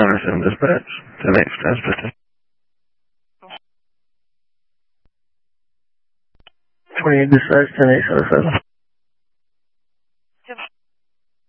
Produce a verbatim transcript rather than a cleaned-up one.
Anderson dispatch. ten H transmission. twenty-eight dispatch, ten H, other seven.